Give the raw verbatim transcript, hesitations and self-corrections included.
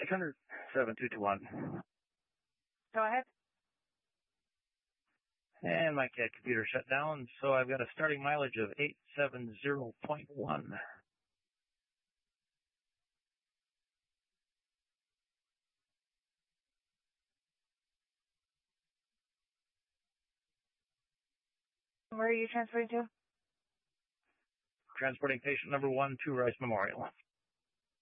six hundred, seven two two one. Go ahead. And my C A D computer shut down, so I've got a starting mileage of eight seventy point one. Where are you transferring to? Transporting patient number one to Rice Memorial.